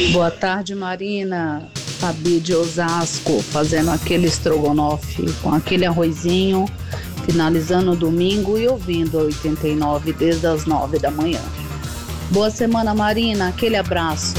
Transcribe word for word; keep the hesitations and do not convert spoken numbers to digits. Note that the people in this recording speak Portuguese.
Boa tarde, Marina. Fabi de Osasco, fazendo aquele estrogonofe com aquele arrozinho, finalizando o domingo e ouvindo a oitenta e nove desde as nove da manhã. Boa semana, Marina. Aquele abraço.